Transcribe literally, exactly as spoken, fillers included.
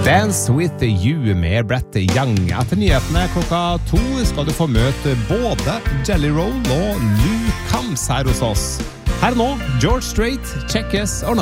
Dance with you med Brett Young. Etter nyhetene klokka to skal du få møte både Jelly Roll og Lou Combs her hos oss. Her nå, George Strait, Check Yes or No.